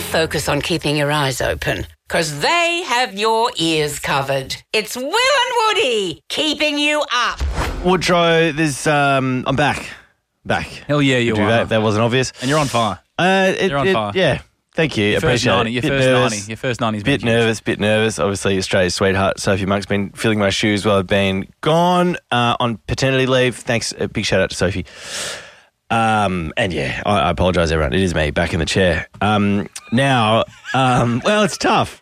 focus on keeping your eyes open, because they have your ears covered. It's Will and Woody keeping you up. Woodrow, there's I'm back. Hell yeah, you are. That wasn't obvious. And you're on fire. You're on fire. Yeah, thank you. Your first Appreciate 90. it. Your first 90's been Bit nervous. Obviously, Australia's sweetheart Sophie Monk's been filling my shoes while I've been gone on paternity leave. Thanks, a big shout out to Sophie. And yeah, I apologise, everyone. It is me back in the chair. Well, it's tough.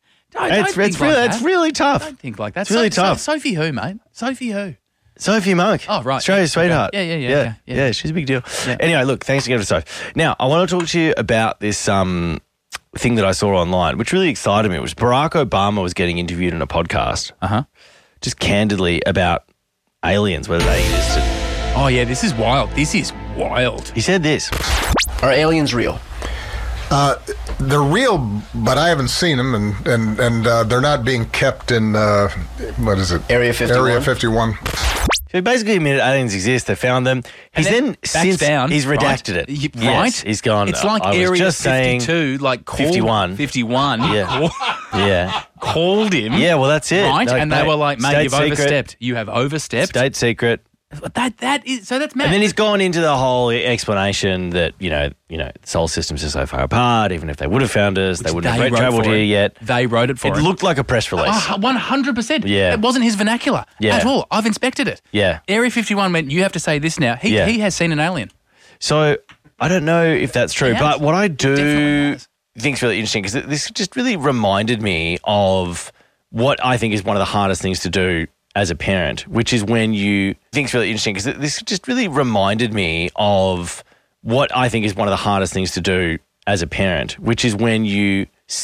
It's really tough. Don't think like that. It's really tough. Sophie who, mate? Sophie who? Sophie Monk. Oh, right. Australia's sweetheart. Yeah. Yeah, she's a big deal. Yeah. Anyway, look, thanks again for Sophie. Now, I want to talk to you about this thing that I saw online, which really excited me. It was Barack Obama was getting interviewed in a podcast, just candidly about aliens, whether they existed. Oh, yeah, this is wild. He said this. Are aliens real? They're real, but I haven't seen them, and they're not being kept in, what is it? Area 51? Area 51. So he basically admitted aliens exist. They found them. He's then since down, he's redacted it. Right? Yes, he's gone. It's like I was Area just 52, like 51. 51. Yeah. Yeah. Called him. Yeah, well, that's it. Right? Like, and they were like, mate, state you've secret. overstepped. You have overstepped. State secret. That is, so that's mad. And then he's gone into the whole explanation that, you know, the solar systems are so far apart, even if they would have found us, they wouldn't have travelled here yet. They wrote it for him. It looked like a press release. 100%. Yeah. It wasn't his vernacular at all. I've inspected it. Yeah. Area 51 meant you have to say this now. He has seen an alien. So I don't know if that's true, but what I Definitely do has. think is really interesting, because this just really reminded me of what I think is one of the hardest things to do as a parent, which is when you think it's really interesting, because this just really reminded me of what I think is one of the hardest things to do as a parent, which is when you